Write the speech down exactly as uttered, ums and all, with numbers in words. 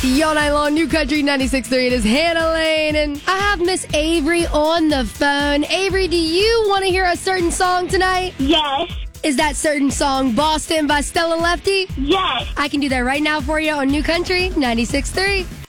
Yo Night Long, New Country ninety-six point three. It is Hannah Lane, and I have Miss Avery on the phone. Avery, do you want to hear a certain song tonight? Yes. Is that certain song Boston by Stella Lefty? Yes. I can do that right now for you on New Country ninety-six point three.